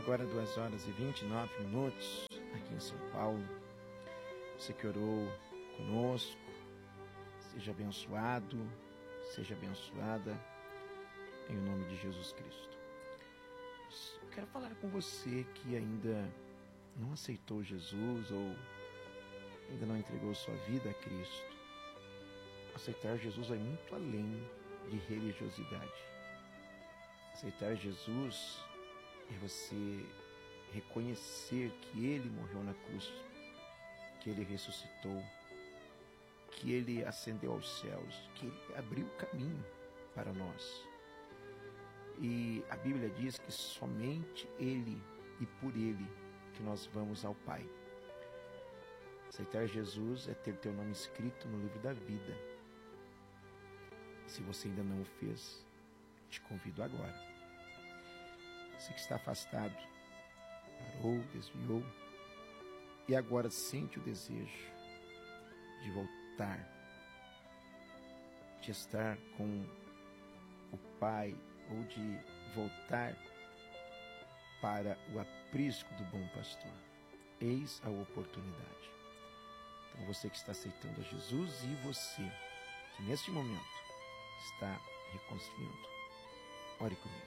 Agora 2h29 aqui em São Paulo. Você que orou conosco, seja abençoado, seja abençoada, em nome de Jesus Cristo. Eu quero falar com você que ainda não aceitou Jesus ou ainda não entregou sua vida a Cristo. Aceitar Jesus vai muito além de religiosidade. Aceitar Jesus é você reconhecer que Ele morreu na cruz, que Ele ressuscitou, que Ele ascendeu aos céus, que Ele abriu o caminho para nós. E a Bíblia diz que somente Ele e por Ele que nós vamos ao Pai. Aceitar Jesus é ter teu nome escrito no livro da vida. Se você ainda não o fez, te convido agora. Você que está afastado, parou, desviou e agora sente o desejo de voltar, de estar com o Pai ou de voltar para o aprisco do bom pastor. Eis a oportunidade. Então você que está aceitando a Jesus e você que neste momento está reconstruindo, ore comigo.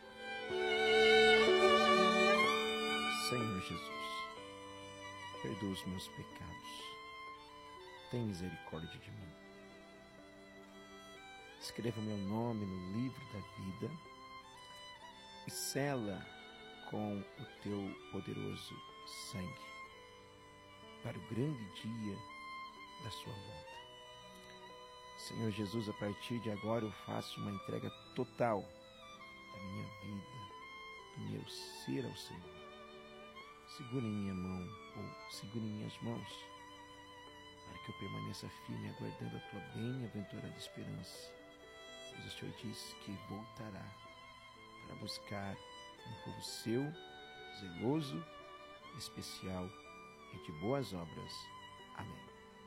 Senhor Jesus, perdoa os meus pecados, tem misericórdia de mim. Escreva o meu nome no livro da vida e sela com o teu poderoso sangue para o grande dia da sua volta. Senhor Jesus, a partir de agora eu faço uma entrega total da minha vida, do meu ser ao Senhor. Segura em minha mão ou segura em minhas mãos para que eu permaneça firme aguardando a tua bem-aventurada esperança. Pois o Senhor diz que voltará para buscar um povo seu, zeloso, especial e de boas obras. Amém.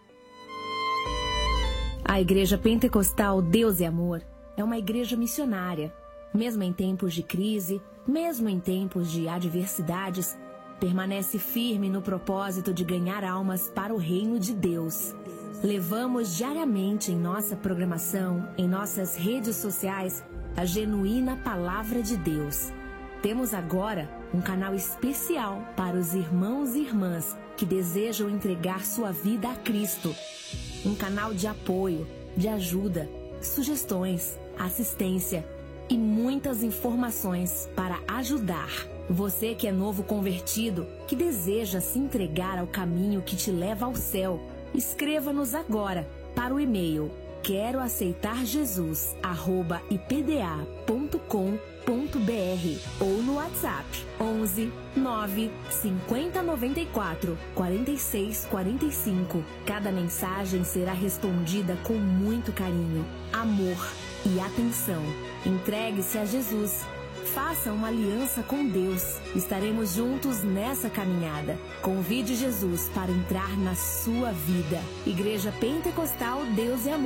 A Igreja Pentecostal Deus e Amor é uma igreja missionária. Mesmo em tempos de crise, mesmo em tempos de adversidades, permanece firme no propósito de ganhar almas para o reino de Deus. Levamos diariamente em nossa programação, em nossas redes sociais, a genuína Palavra de Deus. Temos agora um canal especial para os irmãos e irmãs que desejam entregar sua vida a Cristo. Um canal de apoio, de ajuda, sugestões, assistência e muitas informações para ajudar. Você que é novo convertido, que deseja se entregar ao caminho que te leva ao céu, escreva-nos agora para o e-mail queroaceitarjesus@ipda.com.br ou no WhatsApp 11 9 50 94 46 45. Cada mensagem será respondida com muito carinho, amor e atenção. Entregue-se a Jesus. Faça uma aliança com Deus. Estaremos juntos nessa caminhada. Convide Jesus para entrar na sua vida. Igreja Pentecostal Deus e Amor.